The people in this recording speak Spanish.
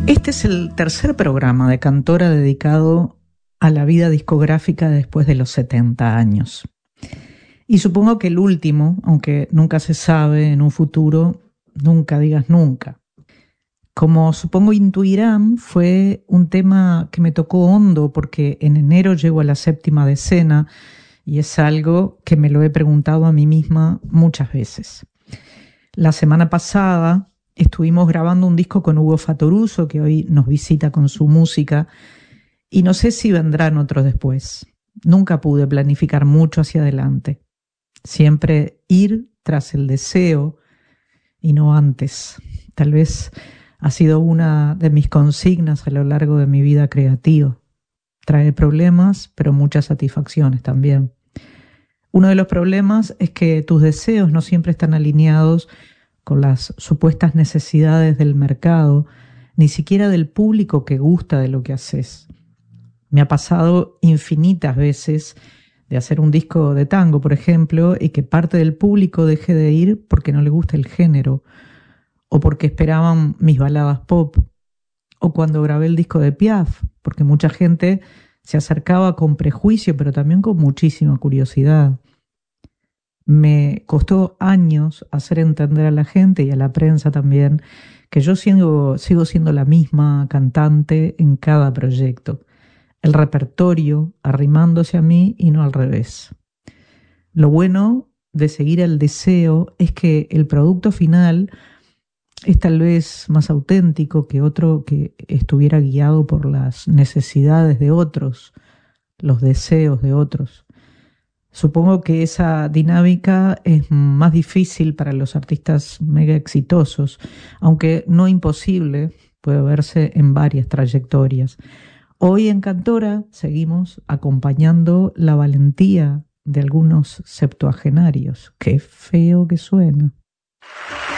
Este es el tercer programa de Cantora dedicado a la vida discográfica después de los 70 años. Y supongo que el último, aunque nunca se sabe en un futuro, nunca digas nunca. Como supongo intuirán, fue un tema que me tocó hondo porque en enero llego a la 7ª decena y es algo que me lo he preguntado a mí misma muchas veces. La semana pasada estuvimos grabando un disco con Hugo Fattoruso, que hoy nos visita con su música, y no sé si vendrán otros después. Nunca pude planificar mucho hacia adelante. Siempre ir tras el deseo y no antes. Tal vez ha sido una de mis consignas a lo largo de mi vida creativa. Trae problemas, pero muchas satisfacciones también. Uno de los problemas es que tus deseos no siempre están alineados con las supuestas necesidades del mercado, ni siquiera del público que gusta de lo que haces. Me ha pasado infinitas veces de hacer un disco de tango, por ejemplo, y que parte del público deje de ir porque no le gusta el género, o porque esperaban mis baladas pop, o cuando grabé el disco de Piaf, porque mucha gente se acercaba con prejuicio, pero también con muchísima curiosidad. Me costó años hacer entender a la gente y a la prensa también que yo sigo siendo la misma cantante en cada proyecto. El repertorio arrimándose a mí y no al revés. Lo bueno de seguir el deseo es que el producto final es tal vez más auténtico que otro que estuviera guiado por las necesidades de otros, los deseos de otros. Supongo que esa dinámica es más difícil para los artistas mega exitosos, aunque no imposible, puede verse en varias trayectorias. Hoy en Cantora seguimos acompañando la valentía de algunos septuagenarios. Qué feo que suena.